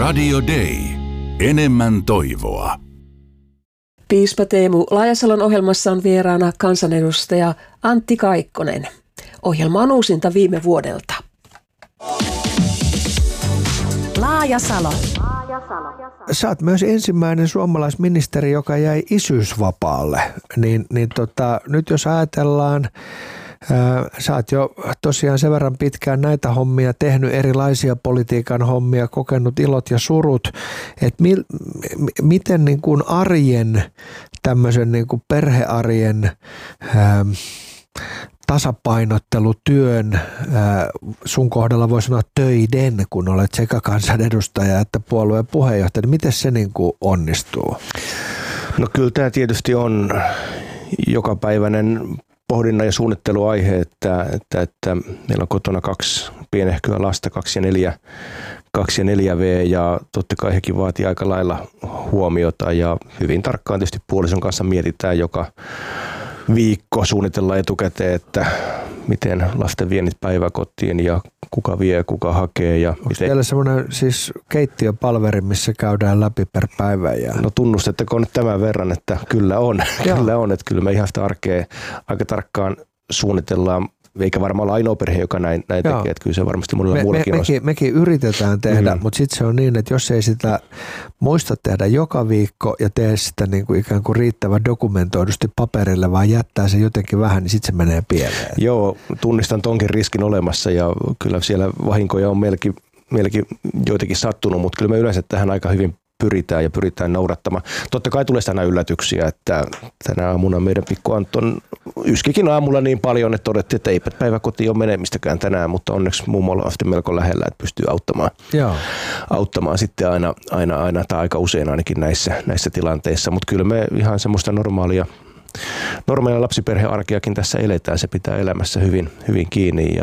Radio Day. Enemmän toivoa. Piispa Teemu Laajasalon ohjelmassa on vieraana kansanedustaja Antti Kaikkonen. Ohjelma on uusinta viime vuodelta. Laajasalo. Sä oot myös ensimmäinen suomalaisministeri, joka jäi isyysvapaalle. Nyt jos ajatellaan, sä oot jo tosiaan sen verran pitkään näitä hommia tehnyt, erilaisia politiikan hommia, kokenut ilot ja surut, että miten niin kuin arjen, tämmöisen niin kuin perhearjen tasapainottelutyön, sun kohdalla voi sanoa töiden, kun olet sekä kansanedustaja että puolueen puheenjohtaja, niin miten se niin kuin onnistuu? No kyllä tämä tietysti on jokapäiväinen pohdinnan ja suunnitteluaihe, että meillä on kotona 2 pienehköä lasta, 2 ja 4V, ja totta kai hekin vaatii aika lailla huomiota, ja hyvin tarkkaan tietysti puolison kanssa mietitään joka viikko, suunnitellaan etukäteen, että miten lasten viennit päiväkotiin ja kuka vie ja kuka hakee. Ja onko teillä semmoinen siis keittiöpalveri, missä käydään läpi per päivä? No tunnustettakoon nyt tämän verran, että kyllä on. Kyllä on, että kyllä me ihan sitä arkea aika tarkkaan suunnitellaan. Eikä varmaan olla ainoa perhe, joka näin tekee, että kyllä se varmasti monella muullakin on. Mekin yritetään tehdä, mutta sitten se on niin, että jos ei sitä muista tehdä joka viikko ja tee sitä niin kuin ikään kuin riittävän dokumentoidusti paperille, vaan jättää se jotenkin vähän, niin sitten se menee pieleen. Joo, tunnistan tonkin riskin olemassa, ja kyllä siellä vahinkoja on melkein joitakin sattunut, mutta kyllä me yleensä tähän aika hyvin pyritään noudattamaan. Totta kai tulee aina yllätyksiä, että tänä aamuna meidän pikku Anton yskikin aamulla niin paljon, että todettiin, että eipä päiväkotiin ole menemistäkään tänään, mutta onneksi mummolla on melko lähellä, että pystyy auttamaan sitten aina tai aika usein ainakin näissä tilanteissa, mutta kyllä me ihan semmoista normaalia lapsiperhearkeakin tässä eletään, se pitää elämässä hyvin kiinni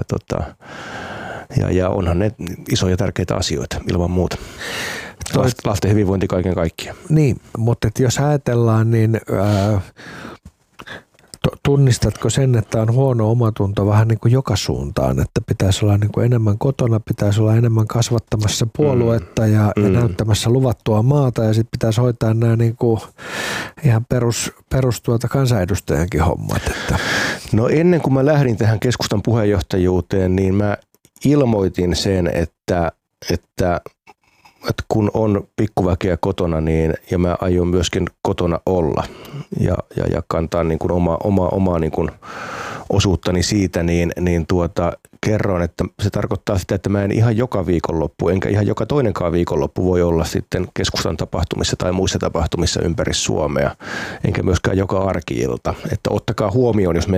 ja onhan ne isoja tärkeitä asioita ilman muuta. Lasten hyvinvointi kaiken kaikkiaan. Niin, mutta jos ajatellaan, niin tunnistatko sen, että on huono omatunto vähän niin kuin joka suuntaan, että pitäisi olla niin kuin enemmän kotona, pitäisi olla enemmän kasvattamassa puoluetta ja näyttämässä luvattua maata, ja sitten pitäisi hoitaa nämä niin kuin ihan perus kansanedustajankin hommat. Että. No ennen kuin mä lähdin tähän keskustan puheenjohtajuuteen, niin mä ilmoitin sen, että kun on pikkuväkeä kotona, niin, ja mä aion myöskin kotona olla ja kantaa niin kuin omaa niin kuin osuuttani siitä, niin kerroin, että se tarkoittaa sitä, että mä en ihan joka viikonloppu, enkä ihan joka toinenkaan viikonloppu voi olla sitten keskustan tapahtumissa tai muissa tapahtumissa ympäri Suomea, enkä myöskään joka arki-ilta. Että ottakaa huomioon, jos me